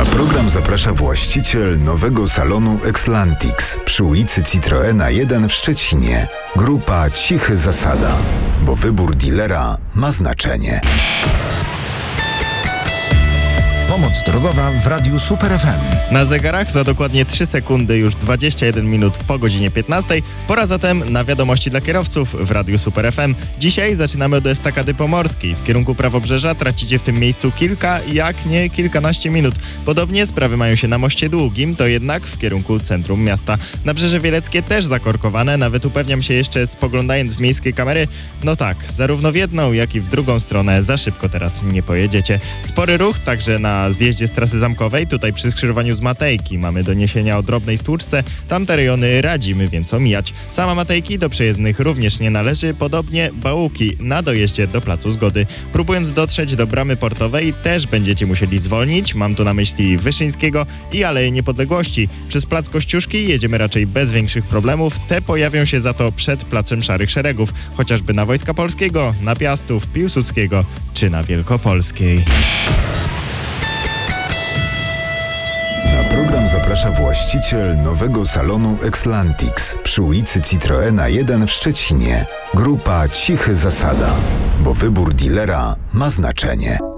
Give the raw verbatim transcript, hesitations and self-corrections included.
program zaprasza właściciel nowego salonu Exlantix przy ulicy Citroena jeden w Szczecinie. Grupa Cichy Zasada, bo wybór dealera ma znaczenie. Pomoc drogowa w Radiu Super F M. Na zegarach za dokładnie trzy sekundy już dwadzieścia jeden minut po godzinie piętnastej. Pora zatem na wiadomości dla kierowców w Radiu Super F M. Dzisiaj zaczynamy od Estakady Pomorskiej. W kierunku Prawobrzeża tracicie w tym miejscu kilka, jak nie kilkanaście minut. Podobnie sprawy mają się na Moście Długim, to jednak w kierunku centrum miasta. Nabrzeże Wieleckie też zakorkowane, nawet upewniam się jeszcze spoglądając w miejskie kamery. No tak, zarówno w jedną, jak i w drugą stronę za szybko teraz nie pojedziecie. Spory ruch także na zjeździe z trasy zamkowej, tutaj przy skrzyżowaniu z Matejki. Mamy doniesienia o drobnej stłuczce, tamte rejony radzimy więc omijać. Sama Matejki do przejezdnych również nie należy, podobnie Bałuki na dojeździe do Placu Zgody. Próbując dotrzeć do Bramy Portowej też będziecie musieli zwolnić, mam tu na myśli Wyszyńskiego i Aleję Niepodległości. Przez Plac Kościuszki jedziemy raczej bez większych problemów, te pojawią się za to przed Placem Szarych Szeregów, chociażby na Wojska Polskiego, na Piastów, Piłsudskiego czy na Wielkopolskiej. Program zaprasza właściciel nowego salonu Exlantix przy ulicy Citroena jeden w Szczecinie. Grupa Cichy Zasada, bo wybór dealera ma znaczenie.